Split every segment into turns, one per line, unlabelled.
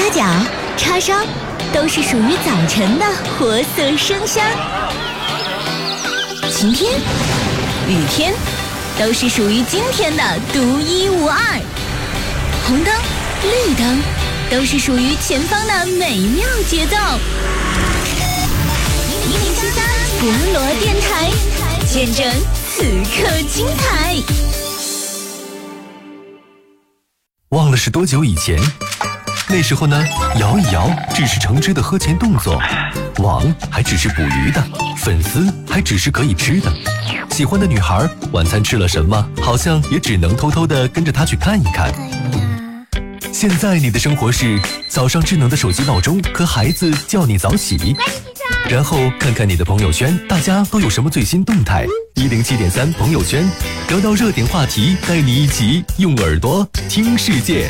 脚、叉烧，都是属于早晨的活色生香。晴天、雨天，都是属于今天的独一无二。红灯、绿灯，都是属于前方的美妙节奏。1073博罗电台，见证此刻精彩。
忘了是多久以前？那时候呢，摇一摇只是橙汁的喝前动作，网还只是捕鱼的，粉丝还只是可以吃的。喜欢的女孩晚餐吃了什么，好像也只能偷偷的跟着她去看一看。现在你的生活是早上智能的手机闹钟和孩子叫你早起，然后看看你的朋友圈，大家都有什么最新动态。107.3朋友圈，聊聊热点话题，带你一起用耳朵听世界。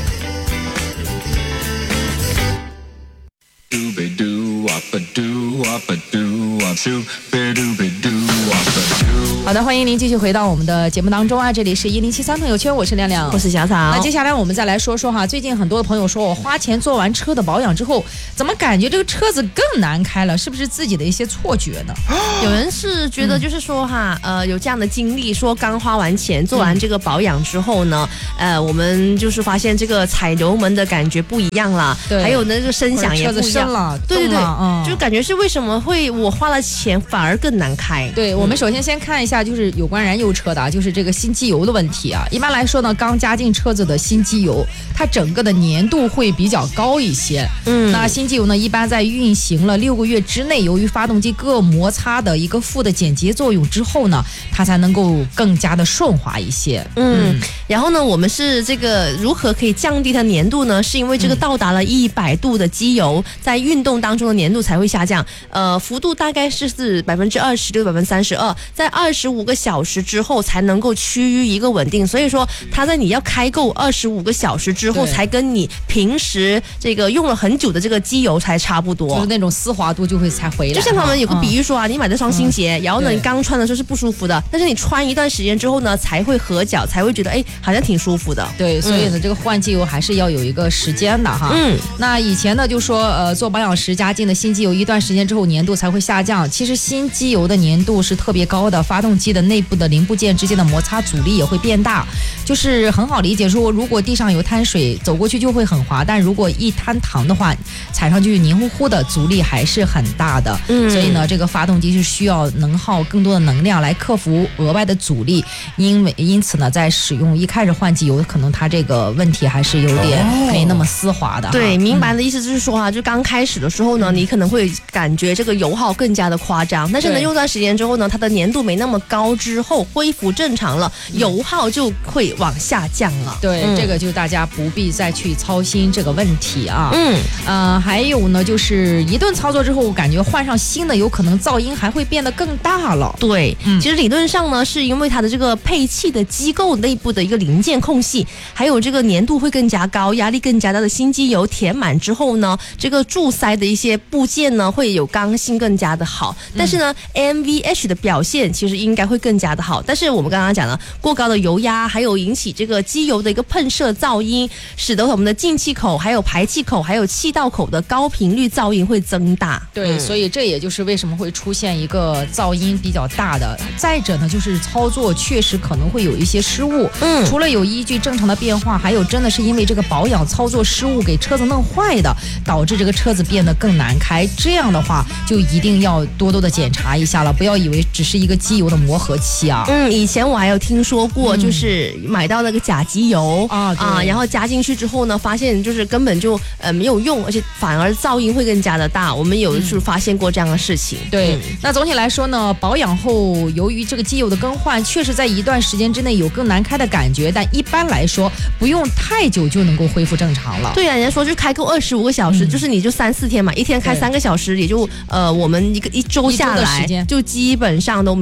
好的，欢迎您继续回到我们的节目当中啊！这里是1073朋友圈，我是亮亮，
我是小草。
那接下来我们再来说说哈，最近很多的朋友说我花钱做完车的保养之后，怎么感觉这个车子更难开了？是不是自己的一些错觉呢？
有人是觉得就是说哈，有这样的经历，说刚花完钱做完这个保养之后呢，我们就是发现这个踩油门的感觉不一样了，
对，
还有呢这个声响也不一样
了，
对，就感觉是为什么会我花了钱反而更难开？
对，我们首先看一下就是有关燃油车的，就是这个新机油的问题啊。一般来说呢，刚加进车子的新机油，它整个的粘度会比较高一些。那新机油呢，一般在运行了6个月之内，由于发动机各摩擦的一个负的剪辑作用之后呢，它才能够更加的顺滑一些。
然后呢，我们是这个如何可以降低它粘度呢？是因为这个到达了100度的机油，在运动当中的粘度才会下降。幅度大概是20%到32%，在25个小时之后才能够趋于一个稳定。所以说，它在你要开够25个小时之后，才跟你平时这个用了很久的这个机油才差不多，
就是那种丝滑度就会才回来。
就像他们有个比喻说啊，你买这双新鞋，然后呢，你刚穿的时候是不舒服的，但是你穿一段时间之后呢，才会合脚，才会觉得好像挺舒服的。
对，所以呢，这个换机油还是要有一个时间的哈。那以前呢就说做保养时加进的新机油一段时间之后粘度才会下降。其实新机油的粘度是特别高的，发动机的内部的零部件之间的摩擦阻力也会变大。就是很好理解说，如果地上有滩水，走过去就会很滑，但如果一滩糖的话，踩上去黏糊糊的，阻力还是很大的。所以呢，这个发动机是需要能耗更多的能量来克服额外的阻力。因此呢，在使用一开始换机油，可能它这个问题还是有点没那么丝滑的。
对，明白的意思就是说啊，就刚开始的时候呢，你可能会感觉这个油耗更加的夸张，但是呢，用段时间之后呢，它的粘度没那么高之后，恢复正常了，油耗就会往下降了。
对，这个就大家不必再去操心这个问题啊。还有呢，就是一顿操作之后，我感觉换上新的，有可能噪音还会变得更大了。
对，其实理论上呢，是因为它的这个配器的机构内部的一个零件空隙，还有这个粘度会更加高，压力更加大的新机油填满之后呢，这个注塞的一些部件呢会有刚性更加的好，但是呢 AMVH 的表现其实应该会更加的好。但是我们刚刚讲了，过高的油压还有引起这个机油的一个喷射噪音，使得我们的进气口还有排气口还有气道口的高频率噪音会增大。
对，所以这也就是为什么会出现一个噪音比较大的。再者呢，就是操作确实可能会有一些失误。除了有依据正常的变化，还有真的是因为这个保养操作失误给车子弄坏的，导致这个车子变得更难开。这样的话就一定要多多的检查一下了，不要以为只是一个机油的磨合期啊。
以前我还有听说过，就是买到那个假机油然后加进去之后呢，发现就是根本就没有用，而且反而噪音会更加的大。我们有就是发现过这样的事情。
对，那总体来说呢，保养后由于这个机油的更换，确实在一段时间之内有更难开的感觉，但一般来说不用太久就能够恢复正常了。
对啊，人家说就开够25个小时，就是你就3-4天嘛，一天开3个小时，也就我们一周下来就基本上都没问题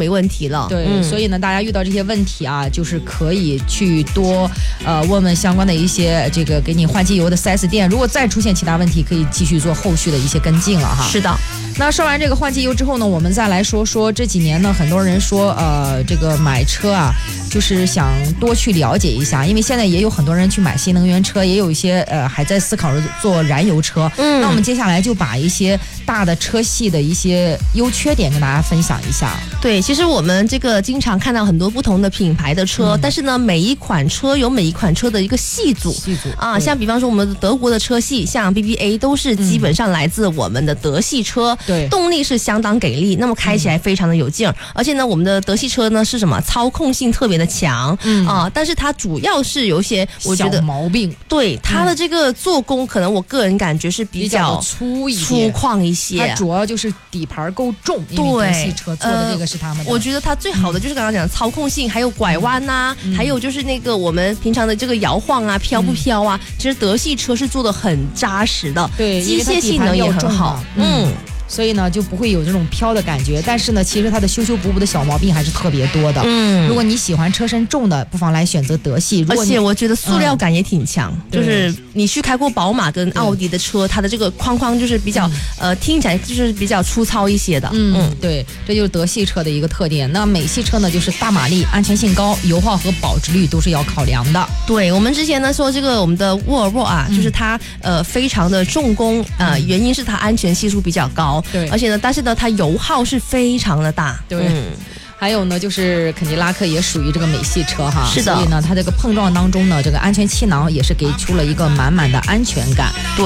题了。
对，所以呢，大家遇到这些问题啊，就是可以去多问问相关的一些这个给你换机油的 4S 店，如果再出现其他问题，可以继续做后续的一些跟进了哈。
是的。
那说完这个换机油之后呢，我们再来说说这几年呢，很多人说这个买车啊，就是想多去了解一下，因为现在也有很多人去买新能源车，也有一些还在思考着做燃油车。那我们接下来就把一些大的车系的一些优缺点跟大家分享一下。
对，其实我们这个经常看到很多不同的品牌的车，但是呢，每一款车有每一款车的一个系组啊，像比方说我们德国的车系，像 BBA 都是基本上来自我们的德系车。
对，
动力是相当给力，那么开起来非常的有劲儿，而且呢，我们的德系车呢是什么？操控性特别的强，但是它主要是有一些我觉得
小毛病，
对它的这个做工，可能我个人感觉是比较粗犷一些，
它主要就是底盘够重，因为德系车做的这个是他们的。
我觉得它最好的就是刚刚讲的操控性，还有拐弯呐，还有就是那个我们平常的这个摇晃啊、飘不飘啊，其实德系车是做的很扎实的，
对，
机械性能也很好，
所以呢就不会有这种飘的感觉，但是呢其实它的修补的小毛病还是特别多的。如果你喜欢车身重的，不妨来选择德系。
而且我觉得塑料感也挺强，就是你去开过宝马跟奥迪的车，它的这个框就是比较听起来就是比较粗糙一些的。
对，这就是德系车的一个特点。那美系车呢就是大马力，安全性高，油耗和保值率都是要考量的。
对，我们之前呢说这个我们的沃尔沃啊，就是它非常的重工，原因是它安全系数比较高。
对，
而且呢，但是呢，它油耗是非常的大。
对，还有呢，就是肯迪拉克也属于这个美系车哈，
是的。
所以呢，它这个碰撞当中呢，这个安全气囊也是给出了一个满满的安全感。
对。